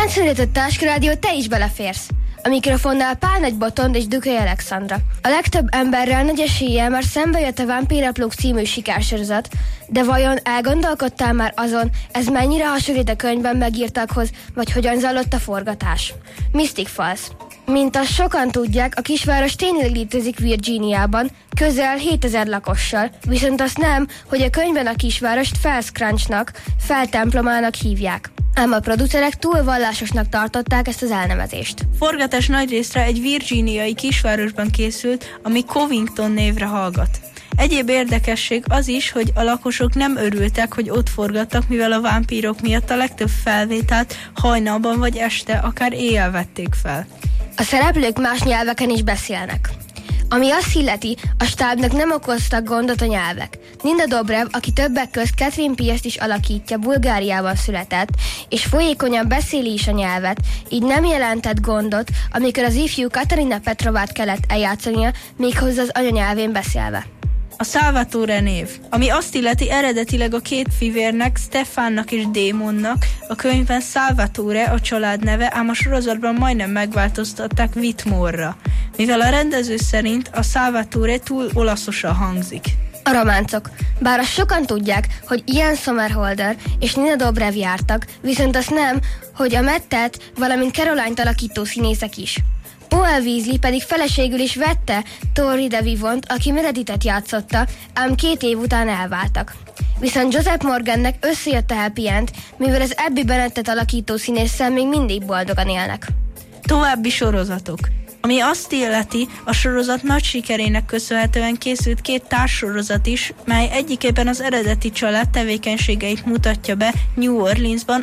95 Táskarádió, te is beleférsz. A mikrofonnál Pál Nagy Botond és Dukai Alexandra. A legtöbb emberrel nagy eséllyel már szembe jött a Vámpíraplók című sikersorozat, de vajon elgondolkodtál már azon, ez mennyire hasonlít a könyvben megírtakhoz, vagy hogyan zajlott a forgatás? Mystic Falls. Mint azt sokan tudják, a kisváros tényleg létezik Virginiában, közel 7000 lakossal, viszont azt nem, hogy a könyvben a kisvárost Fells Crunchnak, feltemplomának hívják. Ám a producerek túl vallásosnak tartották ezt az elnevezést. Forgatás nagy részre egy virginiai kisvárosban készült, ami Covington névre hallgat. Egyéb érdekesség az is, hogy a lakosok nem örültek, hogy ott forgattak, mivel a vámpírok miatt a legtöbb felvételt hajnalban vagy este, akár éjjel vették fel. A szereplők más nyelveken is beszélnek. Ami azt illeti, a stábnak nem okoztak gondot a nyelvek. Nina Dobrev, aki többek közt Catherine Pierce-t is alakítja, Bulgáriában született, és folyékonyan beszéli is a nyelvet, így nem jelentett gondot, amikor az ifjú Katarina Petrovát kellett eljátszania, méghozzá az anyanyelvén beszélve. A Salvatore név, ami azt illeti eredetileg a két fivérnek, Stefánnak és Démonnak, a könyvben Salvatore a család neve, ám a sorozatban majdnem megváltoztatták Whitmore-ra, mivel a rendező szerint a Salvatore túl olaszosan hangzik. A románcok. Bár azt sokan tudják, hogy Ian Somerhalder és Nina Dobrev jártak, viszont azt nem, hogy a Mattet, valamint Caroline-t alakító színészek is. Paul Weasley pedig feleségül is vette Tori DeVivont, aki Mereditet játszotta, ám 2 év után elváltak. Viszont Joseph Morgannek összejött a happy end, mivel az Abby Bennettet alakító színésszel még mindig boldogan élnek. További sorozatok. Ami azt illeti, a sorozat nagy sikerének köszönhetően készült 2 társsorozat is, mely egyikében az eredeti család tevékenységeit mutatja be New Orleansban,